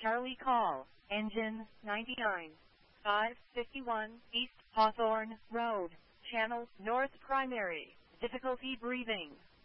Charlie call, engine 99, 551 East Hawthorne Road, channel north primary, difficulty breathing.